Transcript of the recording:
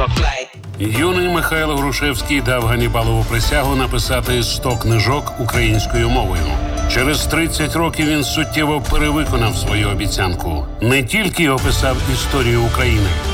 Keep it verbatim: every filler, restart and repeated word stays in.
Юний Михайло Грушевський дав Ганнібалову присягу написати сто книжок українською мовою. Через тридцять років він суттєво перевиконав свою обіцянку. Не тільки описав історію України,